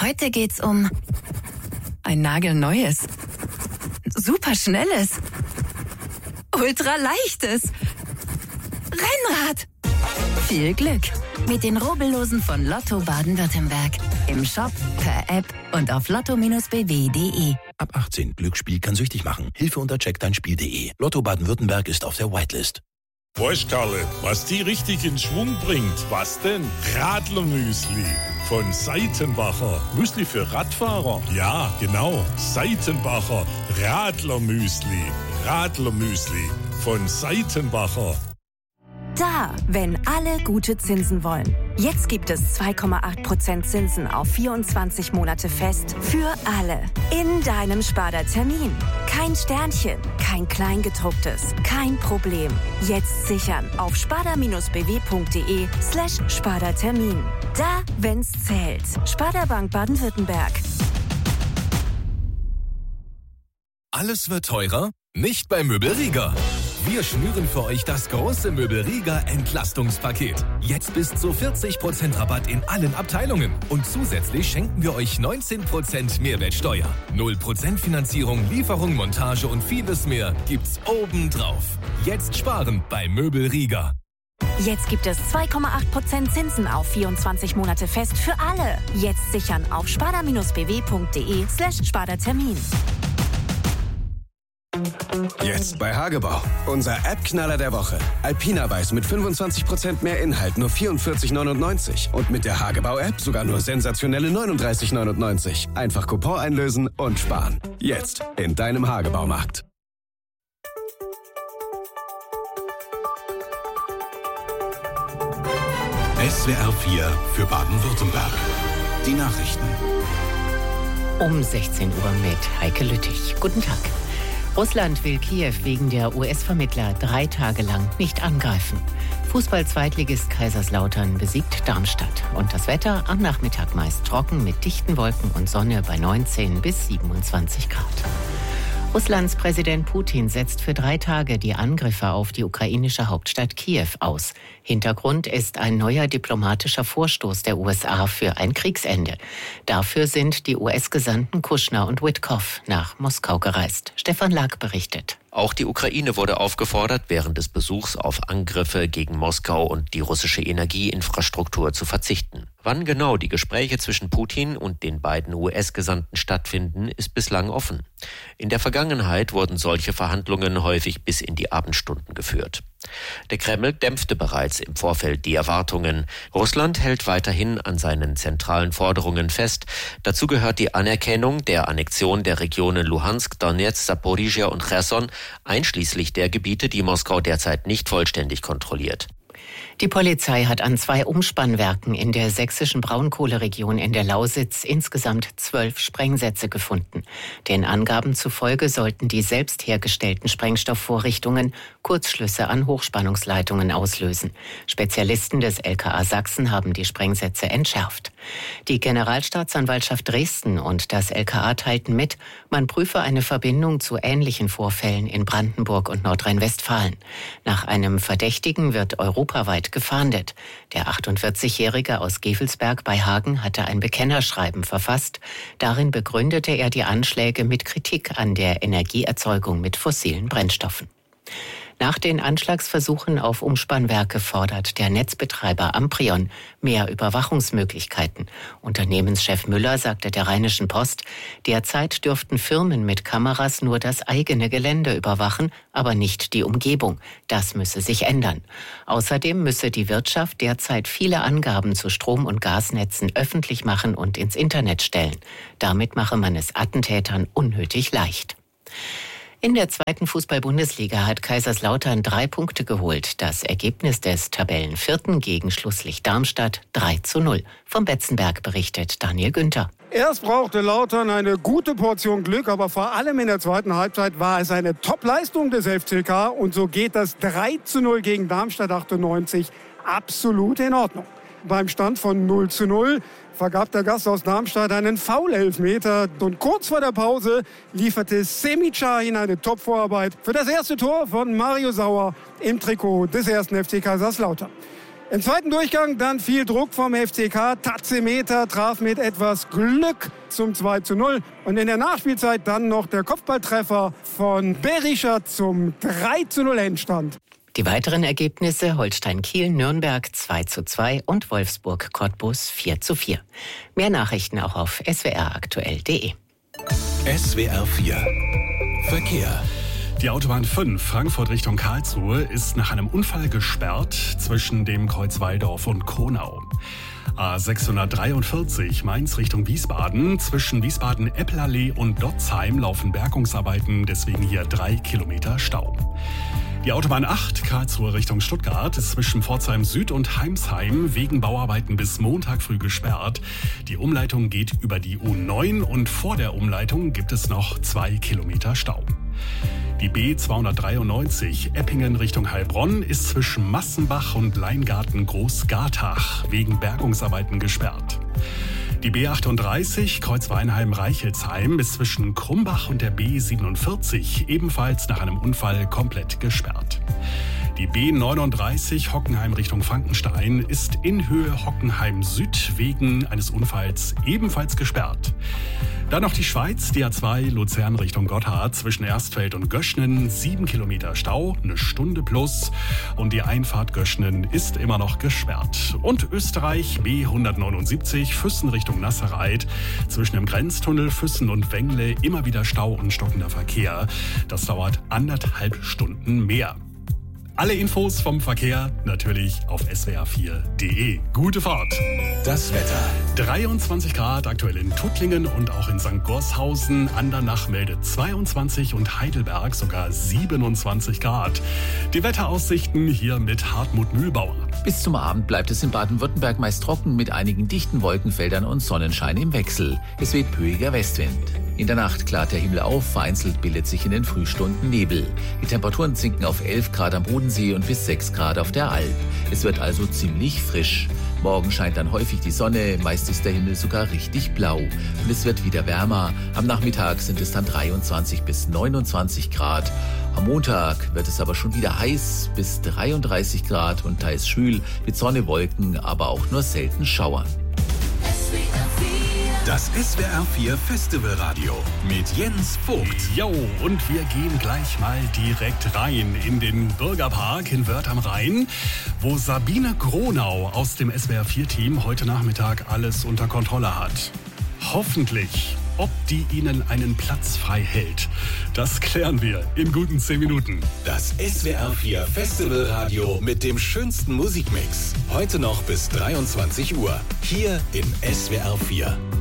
Heute geht's um ein nagelneues, superschnelles, ultraleichtes Rennrad. Viel Glück mit den Rubbellosen von Lotto Baden-Württemberg. Im Shop, per App und auf lotto-bw.de. Ab 18. Glücksspiel kann süchtig machen. Hilfe unter checkdeinspiel.de. Lotto Baden-Württemberg ist auf der Whitelist. Weißt Karle, was die richtig in Schwung bringt? Was denn? Radlermüsli von Seitenbacher. Müsli für Radfahrer? Ja, genau. Seitenbacher Radlermüsli. Radlermüsli von Seitenbacher. Da, wenn alle gute Zinsen wollen. Jetzt gibt es 2,8% Zinsen auf 24 Monate fest für alle. In deinem Sparda-Termin. Kein Sternchen, kein Kleingedrucktes, kein Problem. Jetzt sichern auf sparda-bw.de/Sparda-Termin. Da, wenn's zählt. Sparda Bank Baden-Württemberg. Alles wird teurer? Nicht bei Möbelrieger. Wir schnüren für euch das große Möbelrieger Entlastungspaket. Jetzt bis zu 40% Rabatt in allen Abteilungen. Und zusätzlich schenken wir euch 19% Mehrwertsteuer. 0% Finanzierung, Lieferung, Montage und vieles mehr gibt's obendrauf. Jetzt sparen bei Möbelrieger. Jetzt gibt es 2,8% Zinsen auf 24 Monate fest für alle. Jetzt sichern auf sparda-bw.de/Sparda-Termin. Jetzt bei Hagebau. Unser App-Knaller der Woche. Alpina Weiß mit 25% mehr Inhalt, nur 44,99. Und mit der Hagebau-App sogar nur sensationelle 39,99. Einfach Coupon einlösen und sparen. Jetzt in deinem Hagebaumarkt. SWR 4 für Baden-Württemberg. Die Nachrichten. Um 16 Uhr mit Heike Lüttich. Guten Tag. Russland will Kiew wegen der US-Vermittler 3 Tage lang nicht angreifen. Fußball-Zweitligist Kaiserslautern besiegt Darmstadt. Und das Wetter am Nachmittag meist trocken mit dichten Wolken und Sonne bei 19 bis 27 Grad. Russlands Präsident Putin setzt für 3 Tage die Angriffe auf die ukrainische Hauptstadt Kiew aus. Hintergrund ist ein neuer diplomatischer Vorstoß der USA für ein Kriegsende. Dafür sind die US-Gesandten Kushner und Witkoff nach Moskau gereist. Stefan Lag berichtet. Auch die Ukraine wurde aufgefordert, während des Besuchs auf Angriffe gegen Moskau und die russische Energieinfrastruktur zu verzichten. Wann genau die Gespräche zwischen Putin und den beiden US-Gesandten stattfinden, ist bislang offen. In der Vergangenheit wurden solche Verhandlungen häufig bis in die Abendstunden geführt. Der Kreml dämpfte bereits im Vorfeld die Erwartungen. Russland hält weiterhin an seinen zentralen Forderungen fest. Dazu gehört die Anerkennung der Annexion der Regionen Luhansk, Donetsk, Saporizhia und Cherson, einschließlich der Gebiete, die Moskau derzeit nicht vollständig kontrolliert. Die Polizei hat an 2 Umspannwerken in der sächsischen Braunkohleregion in der Lausitz insgesamt 12 Sprengsätze gefunden. Den Angaben zufolge sollten die selbst hergestellten Sprengstoffvorrichtungen Kurzschlüsse an Hochspannungsleitungen auslösen. Spezialisten des LKA Sachsen haben die Sprengsätze entschärft. Die Generalstaatsanwaltschaft Dresden und das LKA teilten mit, man prüfe eine Verbindung zu ähnlichen Vorfällen in Brandenburg und Nordrhein-Westfalen. Nach einem Verdächtigen wird europaweit gefahndet. Der 48-Jährige aus Gevelsberg bei Hagen hatte ein Bekennerschreiben verfasst. Darin begründete er die Anschläge mit Kritik an der Energieerzeugung mit fossilen Brennstoffen. Nach den Anschlagsversuchen auf Umspannwerke fordert der Netzbetreiber Amprion mehr Überwachungsmöglichkeiten. Unternehmenschef Müller sagte der Rheinischen Post, derzeit dürften Firmen mit Kameras nur das eigene Gelände überwachen, aber nicht die Umgebung. Das müsse sich ändern. Außerdem müsse die Wirtschaft derzeit viele Angaben zu Strom- und Gasnetzen öffentlich machen und ins Internet stellen. Damit mache man es Attentätern unnötig leicht. In der 2. Fußball-Bundesliga hat Kaiserslautern 3 Punkte geholt. Das Ergebnis des Tabellenvierten gegen Schlusslicht Darmstadt 3:0. Vom Betzenberg berichtet Daniel Günther. Erst brauchte Lautern eine gute Portion Glück, aber vor allem in der zweiten Halbzeit war es eine Top-Leistung des FCK. Und so geht das 3:0 gegen Darmstadt 98 absolut in Ordnung. Beim Stand von 0:0 vergab der Gast aus Darmstadt einen Foul-Elfmeter. Und kurz vor der Pause lieferte Semih Şahin eine Top-Vorarbeit für das erste Tor von Mario Sauer im Trikot des 1. FC Kaiserslautern. Im zweiten Durchgang dann viel Druck vom FCK. Tazemeter traf mit etwas Glück zum 2:0. Und in der Nachspielzeit dann noch der Kopfballtreffer von Berischer zum 3:0 Endstand. Die weiteren Ergebnisse: Holstein-Kiel, Nürnberg 2:2 und Wolfsburg-Cottbus 4:4. Mehr Nachrichten auch auf swraktuell.de. SWR 4 Verkehr. Die Autobahn 5 Frankfurt Richtung Karlsruhe ist nach einem Unfall gesperrt zwischen dem Kreuz Walldorf und Kronau. A643 Mainz Richtung Wiesbaden. Zwischen Wiesbaden-Eppelallee und Dotzheim laufen Bergungsarbeiten, deswegen hier 3 Kilometer Stau. Die Autobahn 8 Karlsruhe Richtung Stuttgart ist zwischen Pforzheim Süd und Heimsheim wegen Bauarbeiten bis Montag früh gesperrt. Die Umleitung geht über die U9 und vor der Umleitung gibt es noch 2 Kilometer Stau. Die B293 Eppingen Richtung Heilbronn ist zwischen Massenbach und Leingarten Großgartach wegen Bergungsarbeiten gesperrt. Die B38 Kreuzweinheim-Reichelsheim ist zwischen Krumbach und der B47 ebenfalls nach einem Unfall komplett gesperrt. Die B39 Hockenheim Richtung Frankenstein ist in Höhe Hockenheim Süd wegen eines Unfalls ebenfalls gesperrt. Dann noch die Schweiz, die A2 Luzern Richtung Gotthard zwischen Erstfeld und Göschnen 7 Kilometer Stau, eine Stunde plus. Und die Einfahrt Göschnen ist immer noch gesperrt. Und Österreich B179 Füssen Richtung Nasserreit zwischen dem Grenztunnel Füssen und Wengle immer wieder Stau und stockender Verkehr. Das dauert 1,5 Stunden mehr. Alle Infos vom Verkehr natürlich auf swr4.de. Gute Fahrt! Das Wetter. 23 Grad aktuell in Tuttlingen und auch in St. Gorshausen. Andernach meldet 22 und Heidelberg sogar 27 Grad. Die Wetteraussichten hier mit Hartmut Mühlbauer. Bis zum Abend bleibt es in Baden-Württemberg meist trocken mit einigen dichten Wolkenfeldern und Sonnenschein im Wechsel. Es weht böiger Westwind. In der Nacht klart der Himmel auf, vereinzelt bildet sich in den Frühstunden Nebel. Die Temperaturen sinken auf 11 Grad am Bodensee und bis 6 Grad auf der Alp. Es wird also ziemlich frisch. Morgen scheint dann häufig die Sonne, meist ist der Himmel sogar richtig blau. Und es wird wieder wärmer. Am Nachmittag sind es dann 23 bis 29 Grad. Am Montag wird es aber schon wieder heiß, bis 33 Grad und teils schwül, mit Sonne, Wolken, aber auch nur selten Schauern. Das SWR 4 Festivalradio mit Jens Vogt. Jo, und wir gehen gleich mal direkt rein in den Bürgerpark in Wörth am Rhein, wo Sabine Gronau aus dem SWR 4-Team heute Nachmittag alles unter Kontrolle hat. Hoffentlich. Ob die Ihnen einen Platz frei hält, das klären wir in guten 10 Minuten. Das SWR 4 Festivalradio mit dem schönsten Musikmix. Heute noch bis 23 Uhr. Hier in SWR 4.